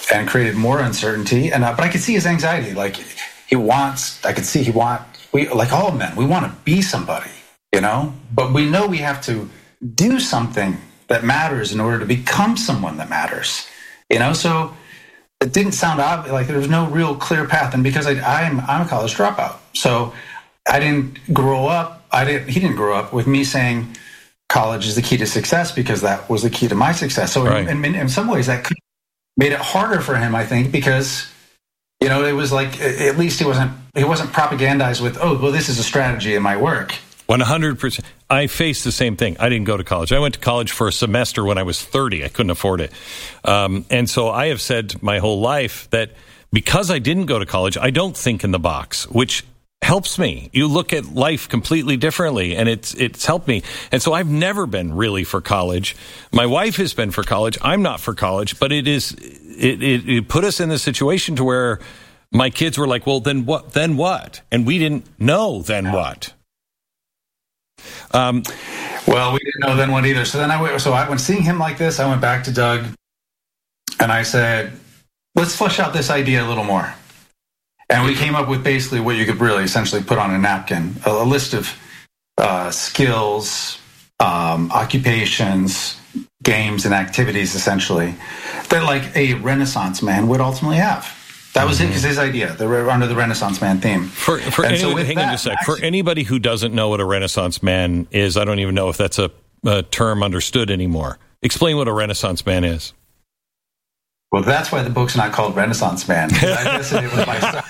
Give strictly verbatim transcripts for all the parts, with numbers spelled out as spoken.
and created more uncertainty. And uh, but I could see his anxiety. Like he wants, I could see he want, we like all men, we want to be somebody, you know. But we know we have to do something that matters in order to become someone that matters, you know. So it didn't sound obvious. Like there was no real clear path. And because I, I'm I'm a college dropout, so I didn't grow up. I didn't. He didn't grow up with me saying college is the key to success, because that was the key to my success. So right. in, in, in some ways that could made it harder for him, I think, because, you know, it was like, at least he wasn't, he wasn't propagandized with, oh, well, this is a strategy in my work. one hundred percent. I faced the same thing. I didn't go to college. I went to college for a semester when I was thirty. I couldn't afford it. Um, and so I have said my whole life that because I didn't go to college, I don't think in the box, which helps me. You look at life completely differently, and it's it's helped me. And so I've never been really for college. My wife has been for college. I'm not for college, but it is it, it, it put us in the situation to where my kids were like, well, then what? Then what? And we didn't know then what. Um, well, we didn't know then what either. So then I went, so I, when seeing him like this, I went back to Doug, and I said, let's flesh out this idea a little more. And we came up with basically what you could really essentially put on a napkin, a, a list of uh, skills, um, occupations, games, and activities, essentially, that like a Renaissance man would ultimately have. That was mm-hmm. it, because his idea, the, under the Renaissance man theme. For, for any, so hang that, on just a sec. For anybody who doesn't know what a Renaissance man is, I don't even know if that's a, a term understood anymore. Explain what a Renaissance man is. Well, that's why the book's not called Renaissance Man. I guess it was my style.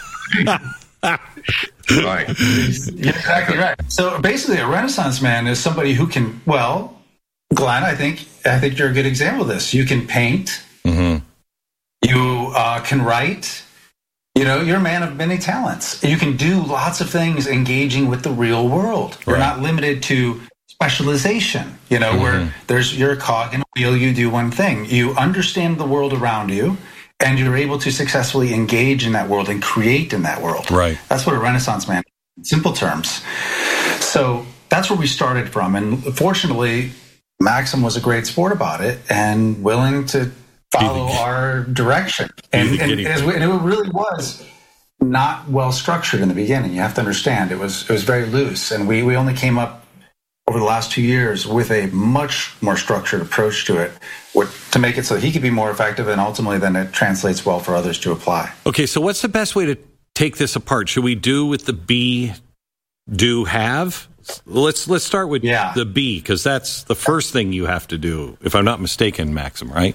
Right. You're exactly right. So basically, a Renaissance man is somebody who can, well, Glenn, I think I think you're a good example of this. You can paint. Mm-hmm. You uh, can write. You know, you're a man of many talents. You can do lots of things engaging with the real world. You're right. not limited to specialization, you know, mm-hmm. where there's you're a cog in a wheel, you do one thing. You understand the world around you, and you're able to successfully engage in that world and create in that world. Right. That's what a Renaissance man is, in simple terms. So that's where we started from. And fortunately, Maxim was a great sport about it and willing to follow our direction. And, and, as we, and it really was not well structured in the beginning. You have to understand, it was it was very loose. And we, we only came up over the last two years with a much more structured approach to it, to make it so he could be more effective, and ultimately then it translates well for others to apply. Okay, so what's the best way to take this apart? Should we do with the be, do, have? Let's let's start with yeah. the be, because that's the first thing you have to do, if I'm not mistaken, Maxim, right?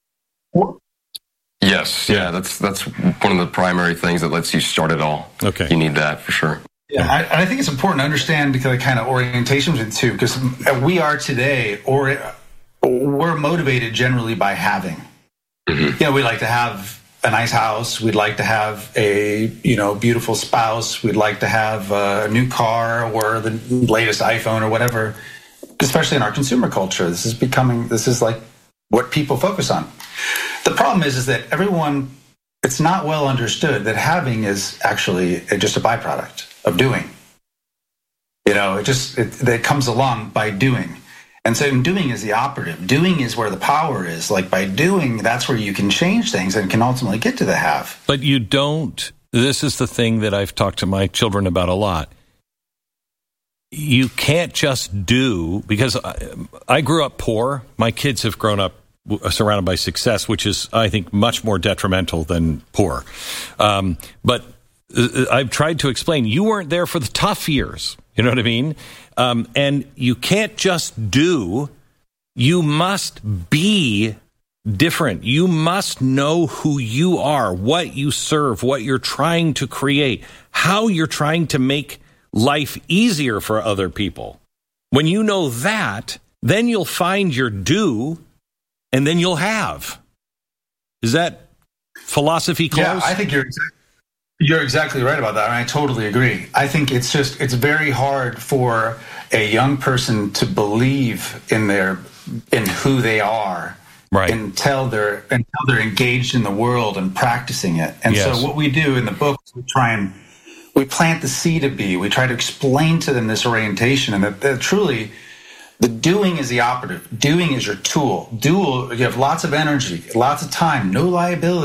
Yes, yeah, that's that's one of the primary things that lets you start it all. Okay. You need that for sure. Yeah, I, I think it's important to understand the kind of orientations with too, because we are today, or we're motivated generally by having. Mm-hmm. You know, we like to have a nice house. We'd like to have a you know beautiful spouse. We'd like to have a new car or the latest iPhone or whatever. Especially in our consumer culture, this is becoming this is like what people focus on. The problem is, is that everyone, it's not well understood that having is actually just a byproduct of doing. You know, it just, it, it comes along by doing. And so doing is the operative. Doing is where the power is. Like by doing, that's where you can change things and can ultimately get to the have. But you don't, this is the thing that I've talked to my children about a lot. You can't just do, because I, I grew up poor. My kids have grown up surrounded by success, which is, I think, much more detrimental than poor. Um, but I've tried to explain, you weren't there for the tough years. You know what I mean? Um, and you can't just do, you must be different. You must know who you are, what you serve, what you're trying to create, how you're trying to make life easier for other people. When you know that, then you'll find your do, and then you'll have. Is that philosophy close? Yeah, I think you're exactly, you're exactly right about that. And I totally agree. I think it's just, it's very hard for a young person to believe in their, in who they are, right, until they're, until they're engaged in the world and practicing it. And yes. so what we do in the book, we try and, we plant the seed of be. We try to explain to them this orientation, and that, that truly, the doing is the operative. Doing is your tool. Do, you have lots of energy, lots of time, no liability.